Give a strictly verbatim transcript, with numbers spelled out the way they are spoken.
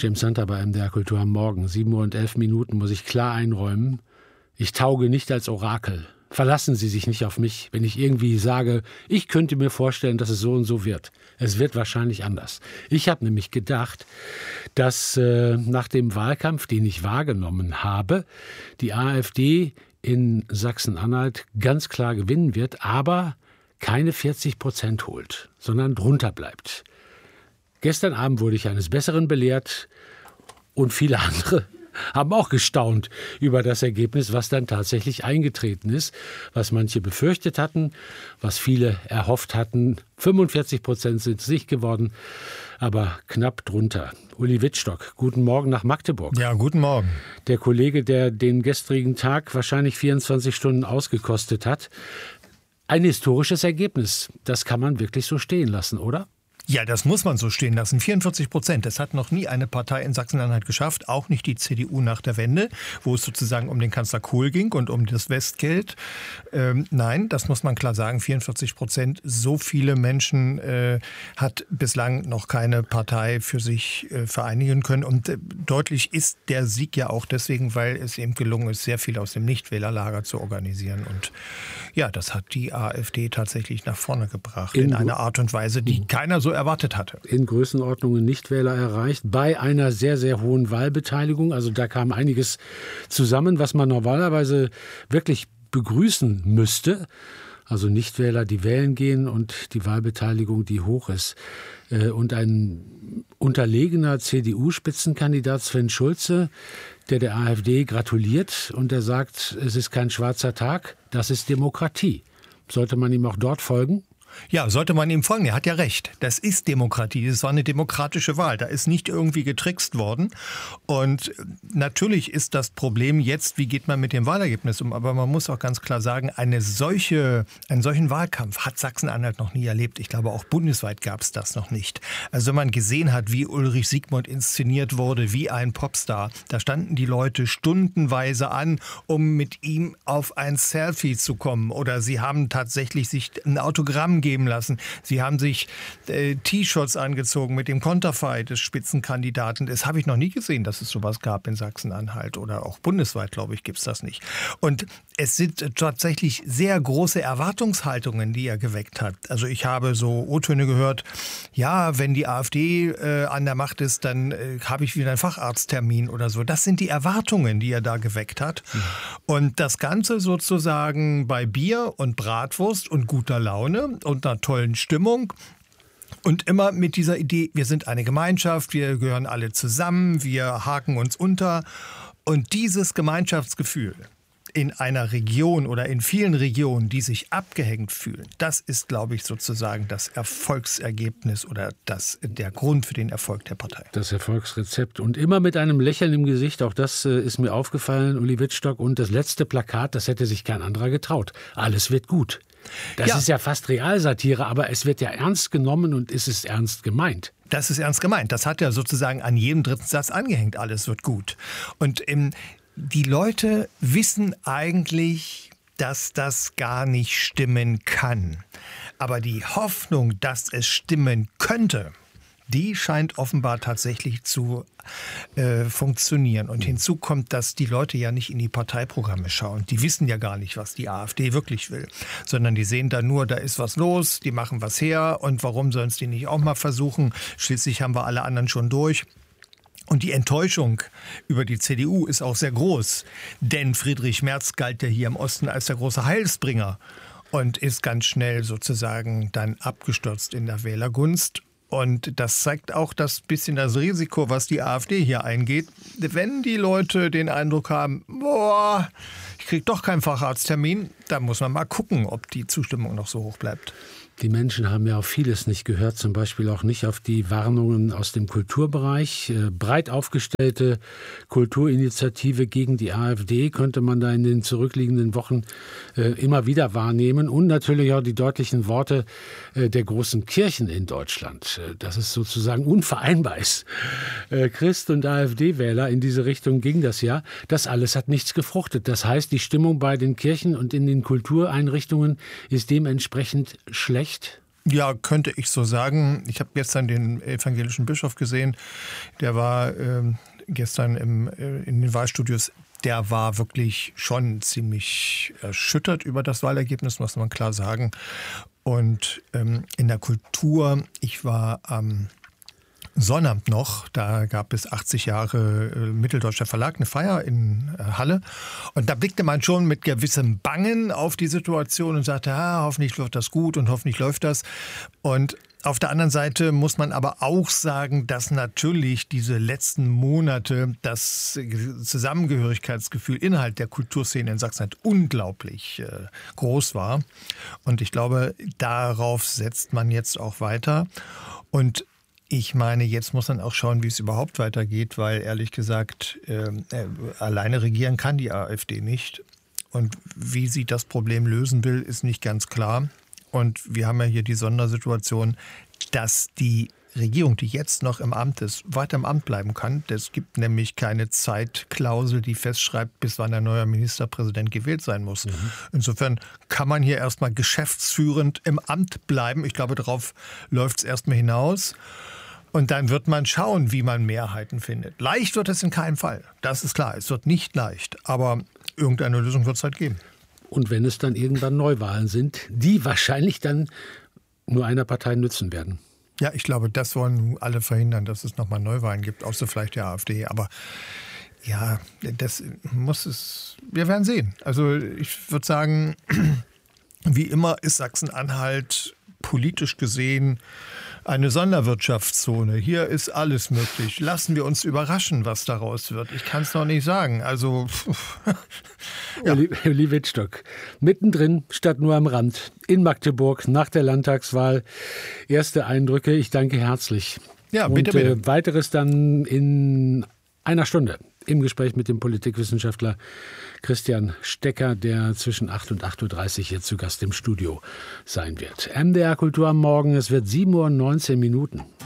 James Hunter bei M D R Kultur am Morgen. sieben Uhr und elf Minuten muss ich klar einräumen. Ich tauge nicht als Orakel. Verlassen Sie sich nicht auf mich, wenn ich irgendwie sage, ich könnte mir vorstellen, dass es so und so wird. Es wird wahrscheinlich anders. Ich habe nämlich gedacht, dass äh, nach dem Wahlkampf, den ich wahrgenommen habe, die AfD in Sachsen-Anhalt ganz klar gewinnen wird, aber keine vierzig Prozent holt, sondern drunter bleibt. Gestern Abend wurde ich eines Besseren belehrt und viele andere haben auch gestaunt über das Ergebnis, was dann tatsächlich eingetreten ist, was manche befürchtet hatten, was viele erhofft hatten. fünfundvierzig Prozent sind es nicht geworden, aber knapp drunter. Uli Wittstock, guten Morgen nach Magdeburg. Ja, guten Morgen. Der Kollege, der den gestrigen Tag wahrscheinlich vierundzwanzig Stunden ausgekostet hat. Ein historisches Ergebnis. Das kann man wirklich so stehen lassen, oder? Ja, das muss man so stehen lassen. vierundvierzig Prozent. Das hat noch nie eine Partei in Sachsen-Anhalt geschafft. Auch nicht die C D U nach der Wende, wo es sozusagen um den Kanzler Kohl ging und um das Westgeld. Ähm, nein, das muss man klar sagen. vierundvierzig Prozent. So viele Menschen äh, hat bislang noch keine Partei für sich äh, vereinigen können. Und äh, deutlich ist der Sieg ja auch deswegen, weil es eben gelungen ist, sehr viel aus dem Nichtwählerlager zu organisieren. Und ja, das hat die AfD tatsächlich nach vorne gebracht. In, in einer Art und Weise, die keiner so erwartet hatte. In Größenordnungen Nichtwähler erreicht, bei einer sehr, sehr hohen Wahlbeteiligung. Also da kam einiges zusammen, was man normalerweise wirklich begrüßen müsste. Also Nichtwähler, die wählen gehen und die Wahlbeteiligung, die hoch ist. Und ein unterlegener C D U-Spitzenkandidat Sven Schulze, der der AfD gratuliert und der sagt, es ist kein schwarzer Tag, das ist Demokratie. Sollte man ihm auch dort folgen? Ja, sollte man ihm folgen. Er hat ja recht. Das ist Demokratie. Das war eine demokratische Wahl. Da ist nicht irgendwie getrickst worden. Und natürlich ist das Problem jetzt, wie geht man mit dem Wahlergebnis um? Aber man muss auch ganz klar sagen, eine solche, einen solchen Wahlkampf hat Sachsen-Anhalt noch nie erlebt. Ich glaube, auch bundesweit gab es das noch nicht. Also wenn man gesehen hat, wie Ulrich Siegmund inszeniert wurde, wie ein Popstar, da standen die Leute stundenweise an, um mit ihm auf ein Selfie zu kommen. Oder sie haben tatsächlich sich ein Autogramm geben lassen. Sie haben sich äh, T-Shirts angezogen mit dem Konterfei des Spitzenkandidaten. Das habe ich noch nie gesehen, dass es sowas gab in Sachsen-Anhalt oder auch bundesweit, glaube ich, gibt es das nicht. Und es sind tatsächlich sehr große Erwartungshaltungen, die er geweckt hat. Also ich habe so O-Töne gehört, ja, wenn die AfD äh, an der Macht ist, dann äh, habe ich wieder einen Facharzttermin oder so. Das sind die Erwartungen, die er da geweckt hat. Mhm. Und das Ganze sozusagen bei Bier und Bratwurst und guter Laune und einer tollen Stimmung. Und immer mit dieser Idee, wir sind eine Gemeinschaft, wir gehören alle zusammen, wir haken uns unter. Und dieses Gemeinschaftsgefühl in einer Region oder in vielen Regionen, die sich abgehängt fühlen, das ist, glaube ich, sozusagen das Erfolgsergebnis oder das, der Grund für den Erfolg der Partei. Das Erfolgsrezept. Und immer mit einem Lächeln im Gesicht, auch das äh, ist mir aufgefallen, Uli Wittstock. Und das letzte Plakat, das hätte sich kein anderer getraut. Alles wird gut. Das ja. ist ja fast Realsatire, aber es wird ja ernst genommen und es ist ernst gemeint. Das ist ernst gemeint. Das hat er sozusagen an jedem dritten Satz angehängt. Alles wird gut. Und ähm, die Leute wissen eigentlich, dass das gar nicht stimmen kann. Aber die Hoffnung, dass es stimmen könnte, die scheint offenbar tatsächlich zu äh, funktionieren. Und hinzu kommt, dass die Leute ja nicht in die Parteiprogramme schauen. Die wissen ja gar nicht, was die AfD wirklich will. Sondern die sehen da nur, da ist was los, die machen was her. Und warum sollen es die nicht auch mal versuchen? Schließlich haben wir alle anderen schon durch. Und die Enttäuschung über die C D U ist auch sehr groß. Denn Friedrich Merz galt ja hier im Osten als der große Heilsbringer und ist ganz schnell sozusagen dann abgestürzt in der Wählergunst. Und das zeigt auch das bisschen das Risiko, was die AfD hier eingeht. Wenn die Leute den Eindruck haben, boah, ich kriege doch keinen Facharzttermin, dann muss man mal gucken, ob die Zustimmung noch so hoch bleibt. Die Menschen haben ja auf vieles nicht gehört, zum Beispiel auch nicht auf die Warnungen aus dem Kulturbereich. Breit aufgestellte Kulturinitiative gegen die AfD könnte man da in den zurückliegenden Wochen immer wieder wahrnehmen. Und natürlich auch die deutlichen Worte der großen Kirchen in Deutschland, dass es sozusagen unvereinbar ist. Christ- und AfD-Wähler, in diese Richtung ging das ja. Das alles hat nichts gefruchtet. Das heißt, die Stimmung bei den Kirchen und in den Kultureinrichtungen ist dementsprechend schlecht. Ja, könnte ich so sagen. Ich habe gestern den evangelischen Bischof gesehen. Der war äh, gestern im, äh, in den Wahlstudios. Der war wirklich schon ziemlich erschüttert über das Wahlergebnis, muss man klar sagen. Und ähm, in der Kultur, ich war am Sonnabend noch, da gab es achtzig Jahre äh, Mitteldeutscher Verlag, eine Feier in äh, Halle. Und da blickte man schon mit gewissem Bangen auf die Situation und sagte, ah, hoffentlich läuft das gut und hoffentlich läuft das. Und auf der anderen Seite muss man aber auch sagen, dass natürlich diese letzten Monate das Zusammengehörigkeitsgefühl innerhalb der Kulturszene in Sachsen unglaublich äh, groß war. Und ich glaube, darauf setzt man jetzt auch weiter. Und ich meine, jetzt muss man auch schauen, wie es überhaupt weitergeht, weil ehrlich gesagt, äh, äh, alleine regieren kann die AfD nicht. Und wie sie das Problem lösen will, ist nicht ganz klar. Und wir haben ja hier die Sondersituation, dass die Regierung, die jetzt noch im Amt ist, weiter im Amt bleiben kann. Es gibt nämlich keine Zeitklausel, die festschreibt, bis wann ein neuer Ministerpräsident gewählt sein muss. Mhm. Insofern kann man hier erstmal geschäftsführend im Amt bleiben. Ich glaube, darauf läuft es erstmal hinaus. Und dann wird man schauen, wie man Mehrheiten findet. Leicht wird es in keinem Fall. Das ist klar. Es wird nicht leicht. Aber irgendeine Lösung wird es halt geben. Und wenn es dann irgendwann Neuwahlen sind, die wahrscheinlich dann nur einer Partei nützen werden. Ja, ich glaube, das wollen alle verhindern, dass es nochmal Neuwahlen gibt, außer vielleicht der AfD. Aber ja, das muss es, wir werden sehen. Also ich würde sagen, wie immer ist Sachsen-Anhalt politisch gesehen eine Sonderwirtschaftszone. Hier ist alles möglich. Lassen wir uns überraschen, was daraus wird. Ich kann es noch nicht sagen. Also, ja. Uli, Uli Wittstock, mittendrin statt nur am Rand, in Magdeburg nach der Landtagswahl. Erste Eindrücke, ich danke herzlich. Ja, bitte, Und, äh, bitte. Weiteres dann in einer Stunde im Gespräch mit dem Politikwissenschaftler Christian Stecker, der zwischen acht und acht Uhr dreißig hier zu Gast im Studio sein wird. M D R Kultur am Morgen, es wird sieben Uhr neunzehn Minuten.